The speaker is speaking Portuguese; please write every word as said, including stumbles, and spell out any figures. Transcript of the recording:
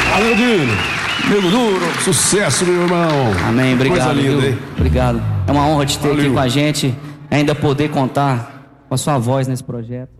Valeu, Dino. Nego Duro, sucesso, meu irmão. Amém, obrigado. Coisa linda, viu? hein? Obrigado. É uma honra te ter Valeu. aqui com a gente, ainda poder contar com a sua voz nesse projeto.